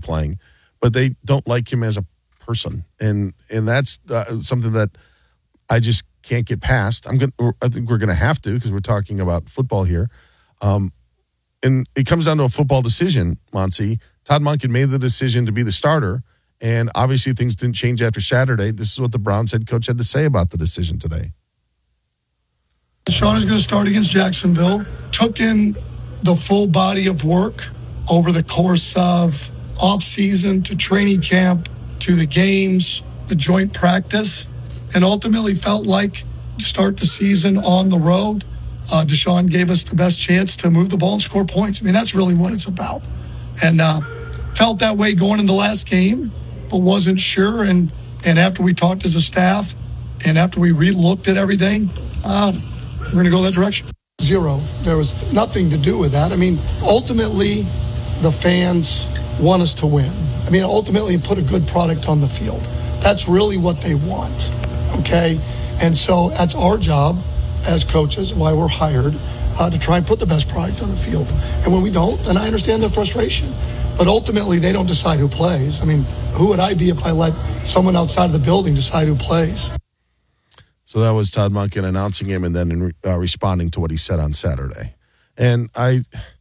playing, but they don't like him as a person, and that's something that I just can't get past. I think we're gonna have to, because we're talking about football here, and it comes down to a football decision. Monty, Todd Monken made the decision to be the starter, and obviously things didn't change after Saturday. This is what the Browns head coach had to say about the decision today. Deshaun is going to start against Jacksonville. Took in the full body of work over the course of off-season to training camp to the games, the joint practice, and ultimately felt like to start the season on the road, Deshaun gave us the best chance to move the ball and score points. I mean, that's really what it's about. And felt that way going in the last game, but wasn't sure. And after we talked as a staff and after we re-looked at everything, we're going to go that direction. Zero. There was nothing to do with that. I mean, ultimately, the fans want us to win. I mean, ultimately, put a good product on the field. That's really what they want, okay? And so that's our job as coaches, why we're hired, to try and put the best product on the field. And when we don't, then I understand their frustration. But ultimately, they don't decide who plays. I mean, who would I be if I let someone outside of the building decide who plays? So that was Todd Monken announcing him and then responding to what he said on Saturday. And I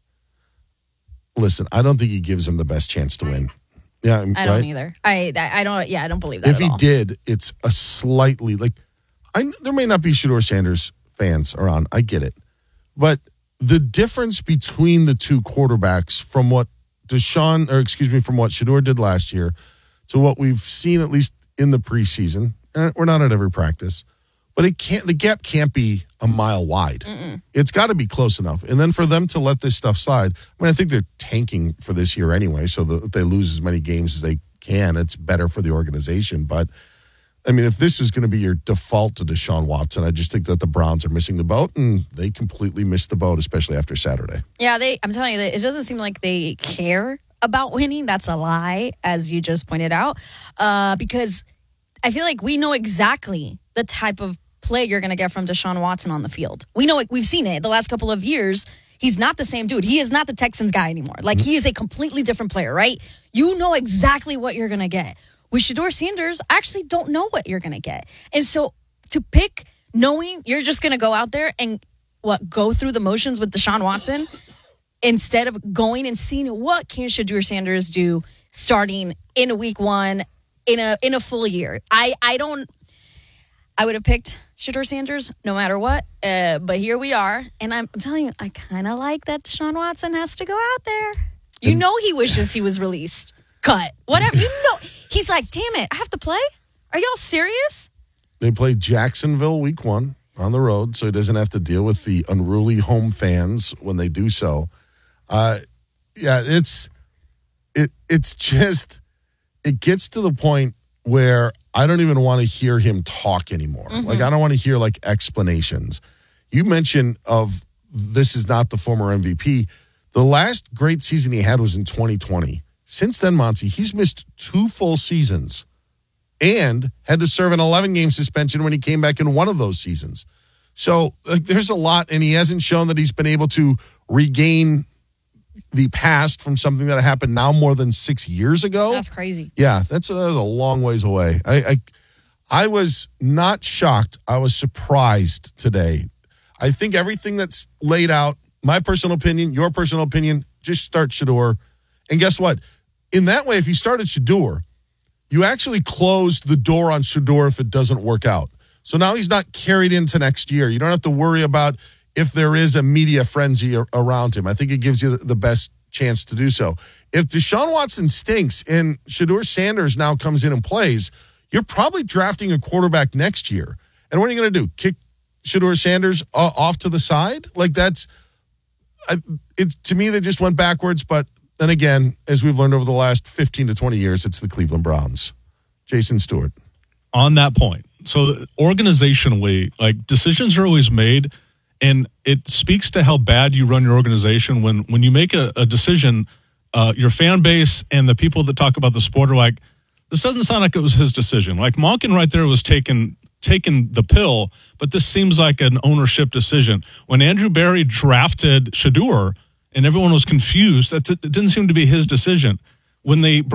don't think he gives him the best chance to win. Yeah, I don't either. I don't believe that. If he did, it's a slightly there may not be Shedeur Sanders fans around. I get it. But the difference between the two quarterbacks from what from what Shedeur did last year to what we've seen at least in the preseason, and we're not at every practice, but the gap can't be a mile wide. Mm-mm. It's got to be close enough. And then for them to let this stuff slide, I mean, I think they're tanking for this year anyway, so that they lose as many games as they can. It's better for the organization. But, I mean, if this is going to be your default to Deshaun Watson, I just think that the Browns are missing the boat, and they completely missed the boat, especially after Saturday. Yeah, I'm telling you, it doesn't seem like they care about winning. That's a lie, as you just pointed out, because I feel like we know exactly the type of play you're going to get from Deshaun Watson on the field. We know it. We've seen it the last couple of years. He's not the same dude. He is not the Texans guy anymore. Like, he is a completely different player, right? You know exactly what you're going to get. With Shedeur Sanders, I actually don't know what you're going to get. And so to pick, knowing you're just going to go out there and go through the motions with Deshaun Watson instead of going and seeing what can Shedeur Sanders do starting in week one in a full year. I would have picked Shedeur Sanders no matter what, but here we are, and I'm telling you, I kind of like that Deshaun Watson has to go out there. You know he wishes he was released, cut, whatever. You know, he's like, damn it, I have to play? Are y'all serious? They play Jacksonville week 1 on the road, so he doesn't have to deal with the unruly home fans when they do so. It's just, it gets to the point where I don't even want to hear him talk anymore. Mm-hmm. Like, I don't want to hear, explanations. You mentioned this is not the former MVP. The last great season he had was in 2020. Since then, Monty, he's missed 2 full seasons and had to serve an 11-game suspension when he came back in one of those seasons. So, there's a lot, and he hasn't shown that he's been able to regain the past from something that happened now more than 6 years ago. That's crazy. Yeah, that's a long ways away. I was not shocked. I was surprised today. I think everything that's laid out, my personal opinion, your personal opinion, just start Shedeur. And guess what? In that way, if you started Shedeur, you actually closed the door on Shedeur if it doesn't work out. So now he's not carried into next year. You don't have to worry about if there is a media frenzy around him. I think it gives you the best chance to do so. If Deshaun Watson stinks and Shedeur Sanders now comes in and plays, you're probably drafting a quarterback next year. And what are you going to do? Kick Shedeur Sanders off to the side? To me, they just went backwards. But then again, as we've learned over the last 15 to 20 years, it's the Cleveland Browns. Jason Stewart. On that point, so organizationally, decisions are always made. And it speaks to how bad you run your organization when you make a decision, your fan base and the people that talk about the sport are like, this doesn't sound like it was his decision. Like, Monken right there was taking the pill, but this seems like an ownership decision. When Andrew Berry drafted Shedeur and everyone was confused, it didn't seem to be his decision. When they